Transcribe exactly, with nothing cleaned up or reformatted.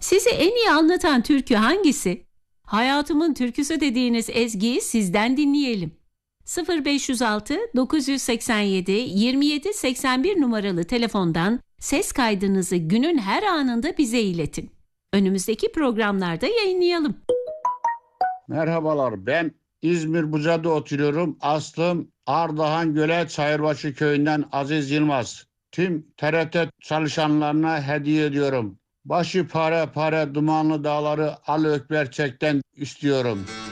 Sizi en iyi anlatan türkü hangisi? Hayatımın türküsü dediğiniz ezgiyi sizden dinleyelim. sıfır beş yüz altı dokuz yüz seksen yedi yirmi yedi seksen bir numaralı telefondan ses kaydınızı günün her anında bize iletin. Önümüzdeki programlarda yayınlayalım. Merhabalar, ben İzmir Buca'da oturuyorum. Aslım Ardahan Göle Çayırbaşı köyünden Aziz Yılmaz. Tüm T R T çalışanlarına hediye ediyorum. Başı pare pare dumanlı dağları Al Ökber Çek'ten istiyorum.